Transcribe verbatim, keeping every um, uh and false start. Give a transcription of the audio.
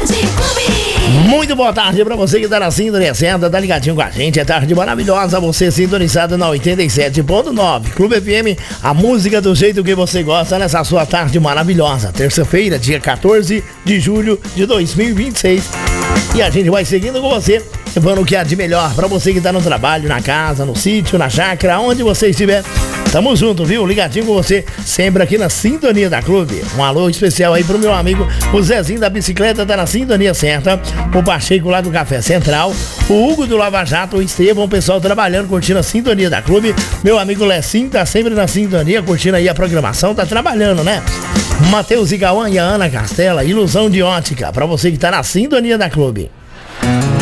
Muito boa tarde pra você que tá na sintonia certa, tá ligadinho com a gente, é tarde maravilhosa, você sintonizado na oitenta e sete ponto nove, Clube F M, a música do jeito que você gosta nessa sua tarde maravilhosa, terça-feira, dia quatorze de julho de dois mil e vinte e seis, e a gente vai seguindo com você, levando o que há de melhor pra você que tá no trabalho, na casa, no sítio, na chácara, onde você estiver. Tamo junto, viu? Ligadinho com você, sempre aqui na sintonia da Clube. Um alô especial aí pro meu amigo, o Zezinho da bicicleta, tá na sintonia certa. O Pacheco lá do Café Central. O Hugo do Lava Jato, o Estevão, o pessoal trabalhando, curtindo a sintonia da Clube. Meu amigo Lecinho tá sempre na sintonia, curtindo aí a programação, tá trabalhando, né? Matheus Igauã e a Ana Castela, Ilusão de Ótica, pra você que tá na sintonia da Clube.